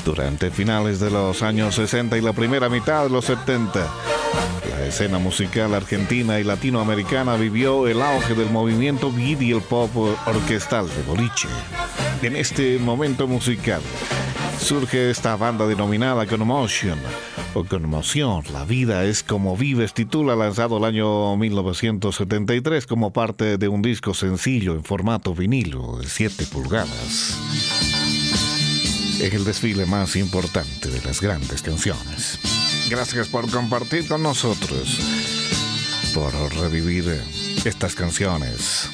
Durante finales de los años 60 y la primera mitad de los 70, la escena musical argentina y latinoamericana vivió el auge del movimiento beat y el pop orquestal de boliche. En este momento musical surge esta banda denominada Conmotion o Conmoción. La vida es como vives, titula, lanzado el año 1973 como parte de un disco sencillo en formato vinilo de 7 pulgadas. Es el desfile más importante de las grandes canciones. Gracias por compartir con nosotros, por revivir estas canciones.